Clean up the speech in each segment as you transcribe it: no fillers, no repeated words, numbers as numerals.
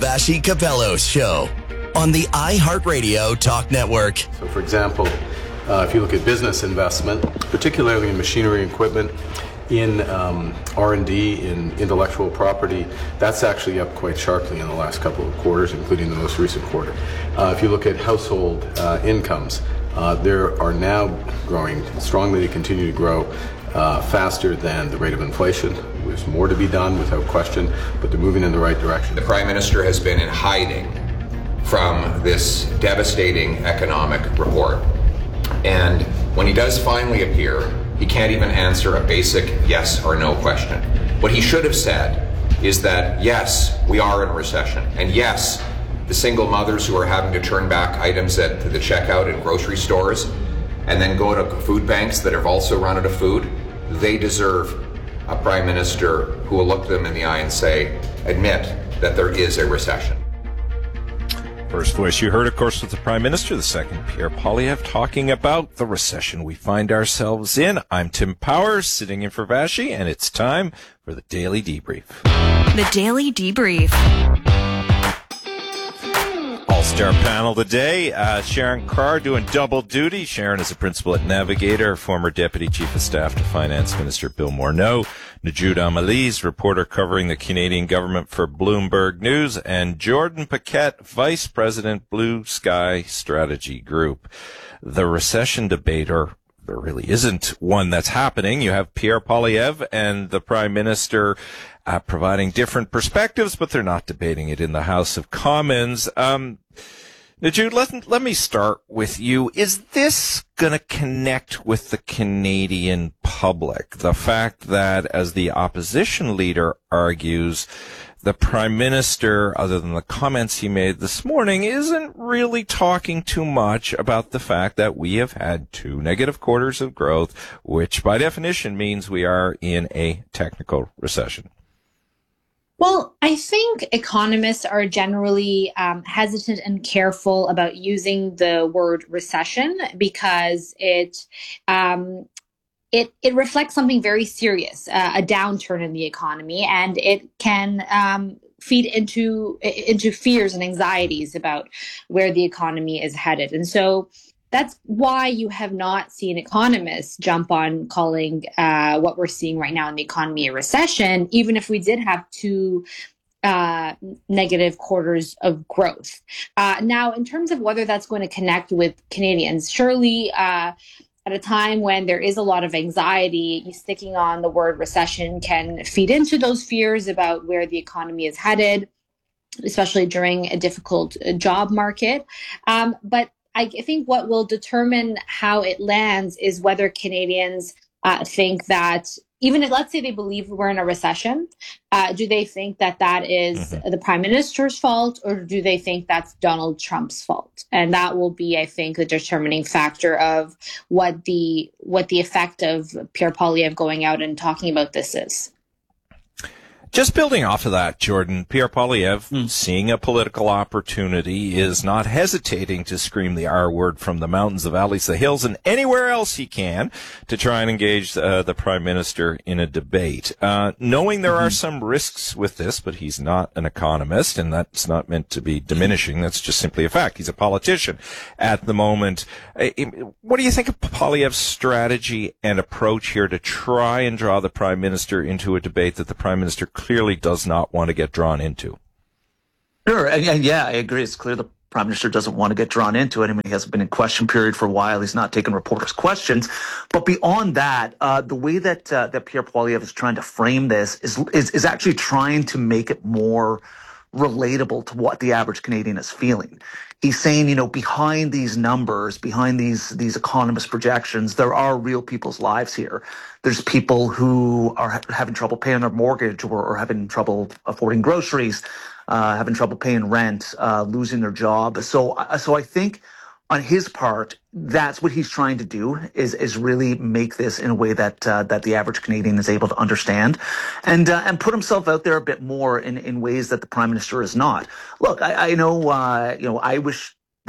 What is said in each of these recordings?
Vassy Capello's show on the iHeartRadio Talk Network. So, for example, if you look at business investment, particularly in machinery and equipment, in R&D, in intellectual property, that's actually up quite sharply in the last couple of quarters, including the most recent quarter. If you look at household incomes, they are now growing strongly. They continue to grow faster than the rate of inflation. There's more to be done without question, but they're moving in the right direction. The Prime Minister has been in hiding from this devastating economic report. And when he does finally appear, he can't even answer a basic yes or no question. What he should have said is that, yes, we are in a recession. And yes, the single mothers who are having to turn back items at the checkout in grocery stores and then go to food banks that have also run out of food, they deserve a Prime Minister who will look them in the eye and say, admit that there is a recession. First voice you heard, of course, was the Prime Minister. The second, Pierre Poilievre, talking about the recession we find ourselves in. I'm Tim Powers, sitting in for Vassy, and it's time for the Daily Debrief. The Daily Debrief. All-star panel today. Sharon Carr doing double duty. Sharon is a principal at Navigator, former Deputy Chief of Staff to Finance Minister Bill Morneau. Najoud Amaliz, reporter covering the Canadian government for Bloomberg News. And Jordan Paquette, Vice President, Blue Sky Strategy Group. The recession debate, or there really isn't one that's happening. You have Pierre Poilievre and the Prime Minister providing different perspectives, but they're not debating it in the House of Commons. Najoud, let me start with you. Is this going to connect with the Canadian public? The fact that, as the opposition leader argues, the Prime Minister, other than the comments he made this morning, isn't really talking too much about the fact that we have had 2 negative quarters of growth, which by definition means we are in a technical recession. Well, I think economists are generally hesitant and careful about using the word recession because it reflects something very serious, a downturn in the economy, and it can feed into fears and anxieties about where the economy is headed. And so that's why you have not seen economists jump on calling what we're seeing right now in the economy a recession, even if we did have 2 negative quarters of growth. Now, in terms of whether that's going to connect with Canadians, surely at a time when there is a lot of anxiety, sticking on the word recession can feed into those fears about where the economy is headed, especially during a difficult job market. But I think what will determine how it lands is whether Canadians think that, even if, let's say they believe we're in a recession, do they think that that is the Prime Minister's fault, or do they think that's Donald Trump's fault? And that will be, I think, the determining factor of what the effect of Pierre Poilievre going out and talking about this is. Just building off of that, Jordan, Pierre Poilievre, seeing a political opportunity, is not hesitating to scream the R word from the mountains, the valleys, the hills, and anywhere else he can to try and engage the Prime Minister in a debate. Knowing there are some risks with this, but he's not an economist, and that's not meant to be diminishing. That's just simply a fact. He's a politician at the moment. What do you think of Poilievre's strategy and approach here to try and draw the Prime Minister into a debate that the Prime Minister clearly does not want to get drawn into? Sure. And yeah, I agree. It's clear the Prime Minister doesn't want to get drawn into it. I mean, he hasn't been in question period for a while. He's not taking reporters' questions. But beyond that, the way that Pierre Poilievre is trying to frame this is actually trying to make it more relatable to what the average Canadian is feeling. He's saying, behind these numbers, behind these economist projections, there are real people's lives here. There's people who are having trouble paying their mortgage or having trouble affording groceries, having trouble paying rent, losing their job. So I think on his part, that's what he's trying to do is really make this in a way that the average Canadian is able to understand and put himself out there a bit more in ways that the Prime Minister is not. Look, I know, I wish that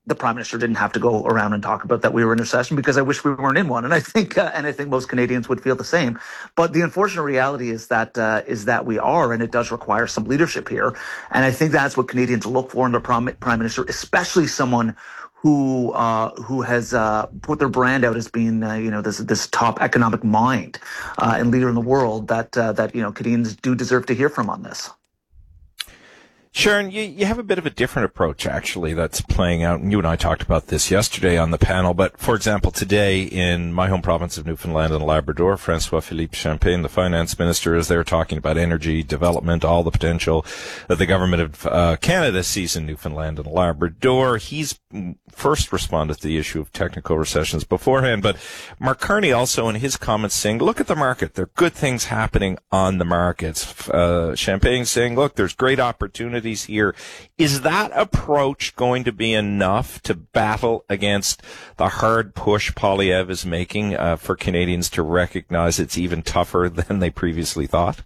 the Prime Minister didn't have to go around and talk about that we were in a recession, because I wish we weren't in one, and I think most Canadians would feel the same. But the unfortunate reality is that we are, and it does require some leadership here. And I think that's what Canadians look for in the Prime Minister, especially someone who has put their brand out as being this top economic mind and leader in the world that Canadians do deserve to hear from on this. Sharon, you have a bit of a different approach, actually, that's playing out. And you and I talked about this yesterday on the panel. But, for example, today in my home province of Newfoundland and Labrador, François-Philippe Champagne, the finance minister, is there talking about energy development, all the potential that the government of Canada sees in Newfoundland and Labrador. He's first responded to the issue of technical recessions beforehand. But Mark Carney also in his comments saying, look at the market. There are good things happening on the markets. Champagne saying, look, there's great opportunities here. Is that approach going to be enough to battle against the hard push Poilievre is making for Canadians to recognize it's even tougher than they previously thought?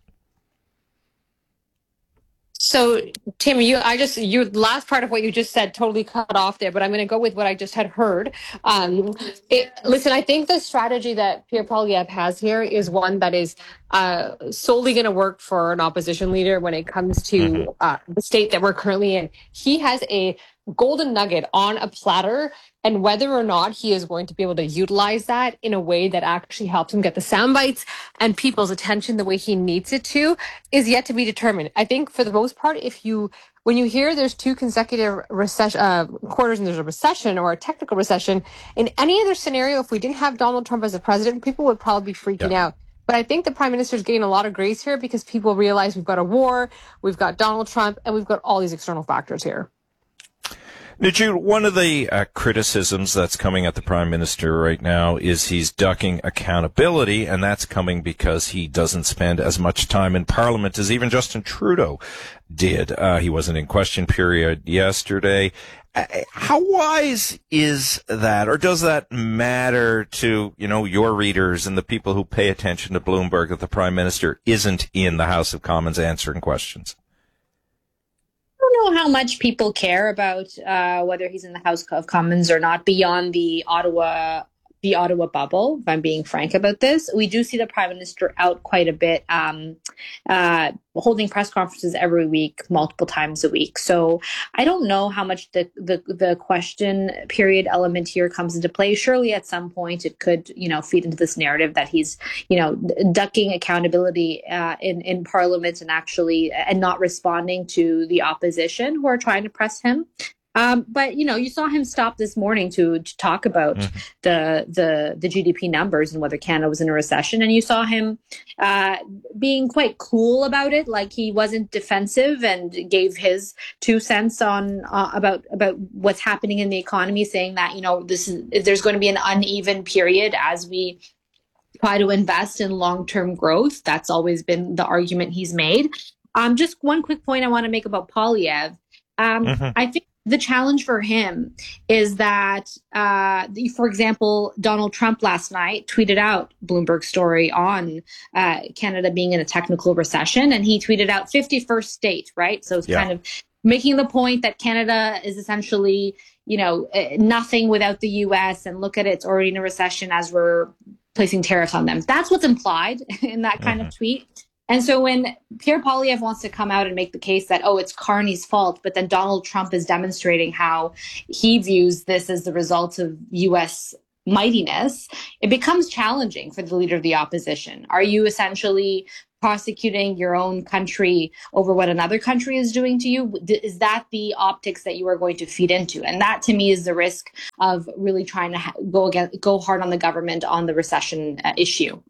So, Tim, your last part of what you just said totally cut off there, but I'm going to go with what I just had heard. Listen, I think the strategy that Pierre Poilievre has here is one that is solely going to work for an opposition leader when it comes to the state that we're currently in. He has a golden nugget on a platter, and whether or not he is going to be able to utilize that in a way that actually helps him get the sound bites and people's attention the way he needs it to is yet to be determined. I think for the most part, when you hear there's two consecutive quarters and there's a recession or a technical recession, in any other scenario, if we didn't have Donald Trump as a president, people would probably be freaking out. But I think the Prime Minister is getting a lot of grace here because people realize we've got a war, we've got Donald Trump, and we've got all these external factors here. Najud, one of the criticisms that's coming at the Prime Minister right now is he's ducking accountability, and that's coming because he doesn't spend as much time in Parliament as even Justin Trudeau did. He wasn't in question period yesterday. How wise is that, or does that matter to, your readers and the people who pay attention to Bloomberg, that the Prime Minister isn't in the House of Commons answering questions? I don't know how much people care about whether he's in the House of Commons or not beyond the Ottawa bubble, if I'm being frank about this. We do see the Prime Minister out quite a bit, holding press conferences every week, multiple times a week. So I don't know how much the question period element here comes into play. Surely at some point it could, feed into this narrative that he's, ducking accountability in Parliament and not responding to the opposition who are trying to press him. But you saw him stop this morning to talk about the GDP numbers and whether Canada was in a recession, and you saw him being quite cool about it, like he wasn't defensive and gave his 2 cents on about what's happening in the economy, saying that there's going to be an uneven period as we try to invest in long-term growth. That's always been the argument he's made. Just one quick point I want to make about Poilievre. I think the challenge for him is that, for example, Donald Trump last night tweeted out Bloomberg's story on Canada being in a technical recession, and he tweeted out 51st state, right? So it's kind of making the point that Canada is essentially, nothing without the U.S. and look at it, it's already in a recession as we're placing tariffs on them. That's what's implied in that kind of tweet. And so when Pierre Poilievre wants to come out and make the case that, it's Carney's fault, but then Donald Trump is demonstrating how he views this as the result of U.S. mightiness, it becomes challenging for the leader of the opposition. Are you essentially prosecuting your own country over what another country is doing to you? Is that the optics that you are going to feed into? And that, to me, is the risk of really trying to go hard on the government on the recession issue.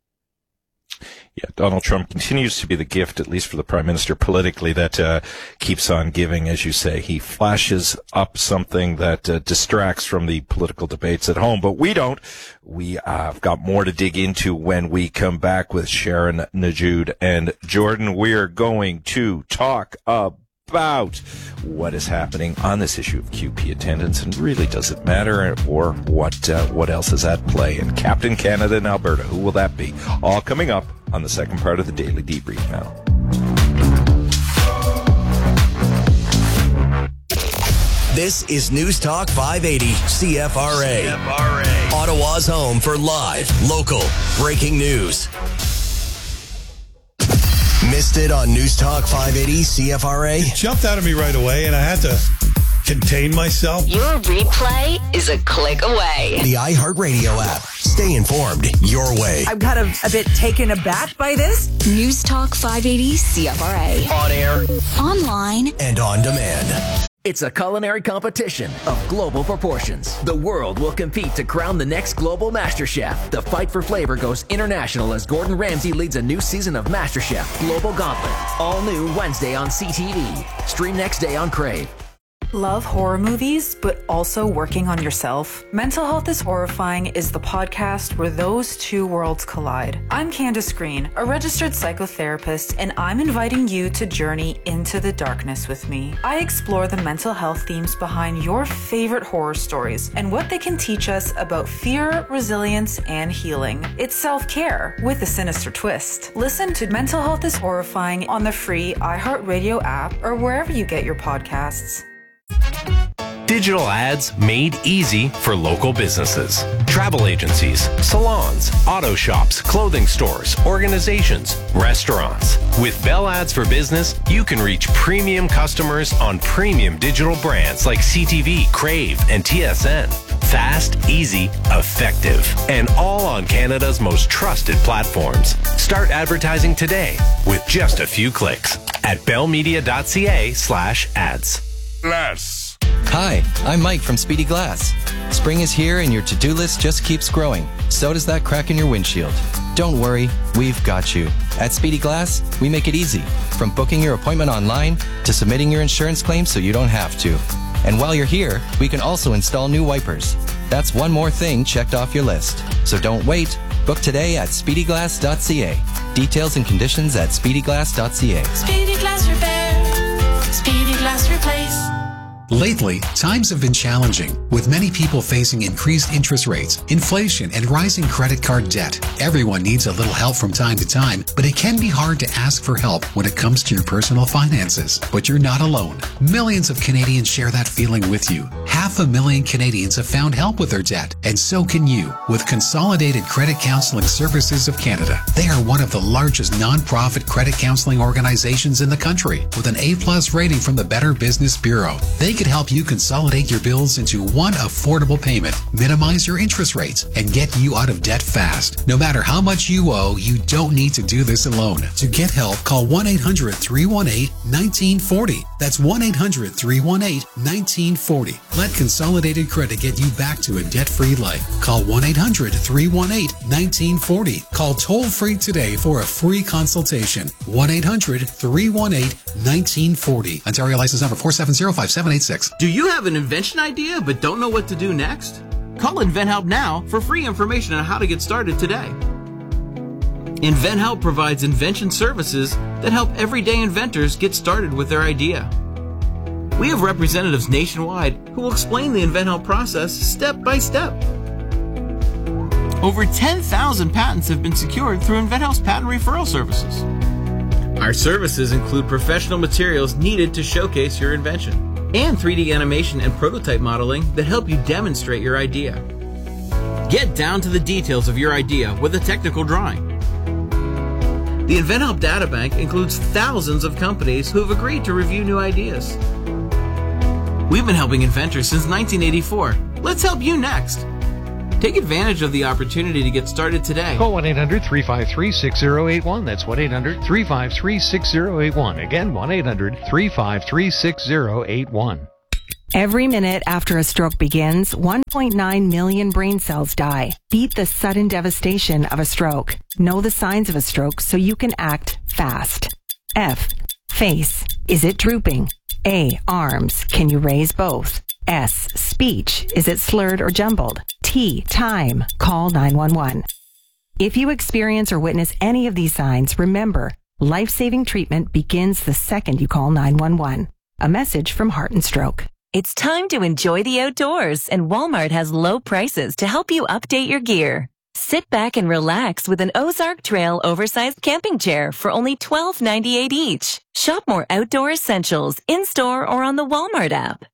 Yeah, Donald Trump continues to be the gift, at least for the Prime Minister politically, that keeps on giving. As you say, he flashes up something that distracts from the political debates at home, but we don't. We have got more to dig into when we come back with Sharon, Najud, and Jordan. We're going to talk about what is happening on this issue of QP attendance, and really does it matter, or what else is at play? And Captain Canada in Alberta, who will that be? All coming up on the second part of the Daily Debrief now. This is News Talk 580 CFRA. Ottawa's home for live, local, breaking news. Missed it on News Talk 580 CFRA? It jumped out of me right away, and I had to contain myself. Your replay is a click away. The iHeartRadio app. Stay informed your way. I'm kind of a bit taken aback by this. News Talk 580 CFRA. On air, Online, and on demand. It's a culinary competition of global proportions. The world will compete to crown the next global MasterChef. The fight for flavor goes international as Gordon Ramsay leads a new season of MasterChef Global Gauntlet. All new Wednesday on CTV. Stream next day on Crave. Love horror movies, but also working on yourself? Mental Health is Horrifying is the podcast where those two worlds collide. I'm Candace Green, a registered psychotherapist, and I'm inviting you to journey into the darkness with me. I explore the mental health themes behind your favorite horror stories and what they can teach us about fear, resilience, and healing. It's self-care with a sinister twist. Listen to Mental Health is Horrifying on the free iHeartRadio app or wherever you get your podcasts. Digital ads made easy for local businesses. Travel agencies, salons, auto shops, clothing stores, organizations, restaurants. With Bell Ads for Business, you can reach premium customers on premium digital brands like CTV, Crave, and TSN. Fast, easy, effective, and all on Canada's most trusted platforms. Start advertising today with just a few clicks at bellmedia.ca/ads. Hi, I'm Mike from Speedy Glass. Spring is here and your to-do list just keeps growing. So does that crack in your windshield. Don't worry, we've got you. At Speedy Glass, we make it easy. From booking your appointment online to submitting your insurance claim so you don't have to. And while you're here, we can also install new wipers. That's one more thing checked off your list. So don't wait. Book today at speedyglass.ca. Details and conditions at speedyglass.ca. Speedy Glass Repair. Speedy Glass Replace. Lately, times have been challenging, with many people facing increased interest rates, inflation, and rising credit card debt. Everyone needs a little help from time to time, but it can be hard to ask for help when it comes to your personal finances. But you're not alone. Millions of Canadians share that feeling with you. 500,000 Canadians have found help with their debt, and so can you with Consolidated Credit Counseling Services of Canada. They are one of the largest non-profit credit counseling organizations in the country, with an A+ rating from the Better Business Bureau. They can help you consolidate your bills into one affordable payment, minimize your interest rates, and get you out of debt fast. No matter how much you owe, you don't need to do this alone. To get help, call 1-800-318-1940. That's 1-800-318-1940. Let Consolidated Credit get you back to a debt-free life. Call 1-800-318-1940. Call toll-free today for a free consultation. 1-800-318-1940. Ontario license number 4705786. Do you have an invention idea but don't know what to do next? Call InventHelp now for free information on how to get started today. InventHelp provides invention services that help everyday inventors get started with their idea. We have representatives nationwide who will explain the InventHelp process step by step. Over 10,000 patents have been secured through InventHelp's patent referral services. Our services include professional materials needed to showcase your invention, and 3D animation and prototype modeling that help you demonstrate your idea. Get down to the details of your idea with a technical drawing. The InventHelp Databank includes thousands of companies who have agreed to review new ideas. We've been helping inventors since 1984. Let's help you next. Take advantage of the opportunity to get started today. Call 1-800-353-6081. That's 1-800-353-6081. Again, 1-800-353-6081. Every minute after a stroke begins, 1.9 million brain cells die. Beat the sudden devastation of a stroke. Know the signs of a stroke so you can act fast. F. Face. Is it drooping? A. Arms. Can you raise both? S. Speech. Is it slurred or jumbled? T. Time. Call 911. If you experience or witness any of these signs, remember, life-saving treatment begins the second you call 911. A message from Heart and Stroke. It's time to enjoy the outdoors, and Walmart has low prices to help you update your gear. Sit back and relax with an Ozark Trail oversized camping chair for only $12.98 each. Shop more outdoor essentials in-store or on the Walmart app.